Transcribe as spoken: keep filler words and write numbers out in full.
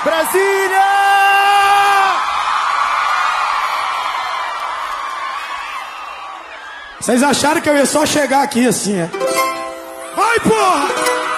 Brasília! Vocês acharam que eu ia só chegar aqui assim, é? Vai, porra!